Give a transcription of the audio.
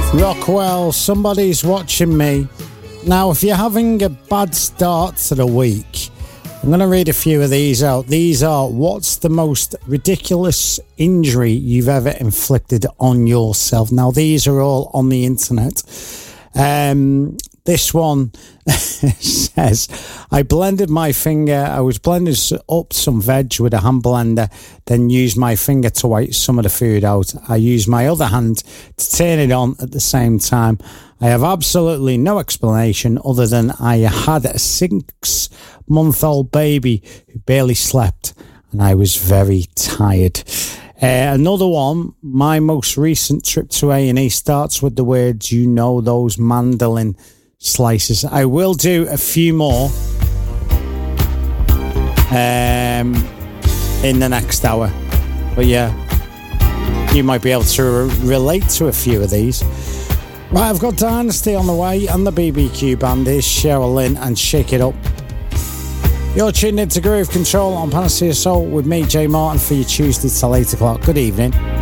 Rockwell, Somebody's Watching Me. Now, if you're having a bad start to the week, I'm going to read a few of these out. These are, what's the most ridiculous injury you've ever inflicted on yourself? Now, these are all on the internet. This one says, I was blending up some veg with a hand blender, then used my finger to wipe some of the food out. I used my other hand to turn it on at the same time. I have absolutely no explanation other than I had a 6-month-old baby who barely slept and I was very tired. Another one, my most recent trip to A&E starts with the words, you know, those mandolin slices. I will do a few more in the next hour. But yeah, you might be able to relate to a few of these. Right, I've got Dynasty on the way and the BBQ band is Cheryl Lynn and Shake It Up. You're tuned into Groove Control on Panacea Soul with me, Jay Martin, for your Tuesday till 8 o'clock. Good evening.